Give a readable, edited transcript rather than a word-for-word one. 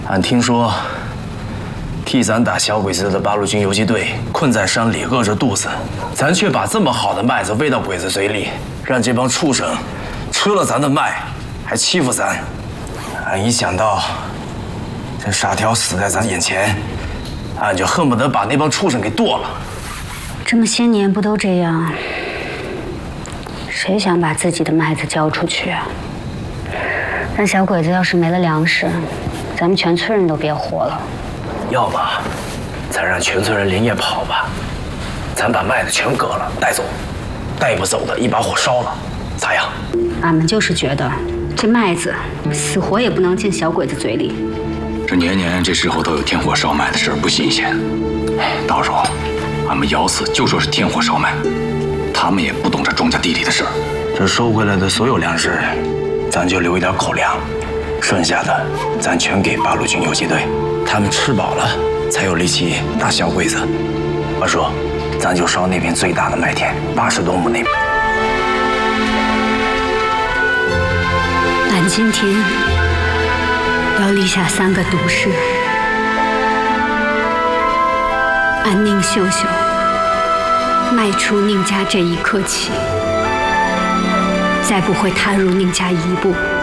俺听说，替咱打小鬼子的八路军游击队困在山里，饿着肚子，咱却把这么好的麦子喂到鬼子嘴里，让这帮畜生吃了咱的麦，还欺负咱。俺一想到这傻条死在咱眼前，俺就恨不得把那帮畜生给剁了。 这么些年不都这样？谁想把自己的麦子交出去啊？让小鬼子要是没了粮食，咱们全村人都别活了。 要么咱让全村人连夜跑吧，咱把麦子全割了带走，带不走的一把火烧了，咋样？ 俺们就是觉得这麦子死活也不能进小鬼子嘴里。 这年年这时候都有天火烧麦的事儿，不新鲜。到时候俺们咬死就说是天火烧麦，他们也不懂这庄稼地里的事儿。 这收回来的所有粮食，咱就留一点口粮，剩下的咱全给八路军游击队，他们吃饱了才有力气打小鬼子。二叔，咱就烧那片最大的麦田，80多亩那边。 俺今天要立下3个毒誓：俺宁秀秀迈出宁家这一刻起，再不会踏入宁家一步。